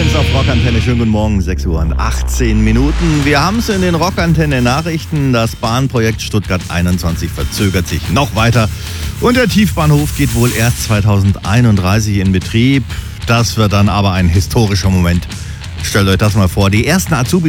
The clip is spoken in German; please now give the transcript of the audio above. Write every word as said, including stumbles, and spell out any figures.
Sessions auf Rockantenne. Schönen guten Morgen, sechs Uhr und achtzehn Minuten. Wir haben es in den Rockantenne Nachrichten. Das Bahnprojekt Stuttgart einundzwanzig verzögert sich noch weiter. Und der Tiefbahnhof geht wohl erst zweitausendeinunddreißig in Betrieb. Das wird dann aber ein historischer Moment. Stellt euch das mal vor. Die ersten Azubis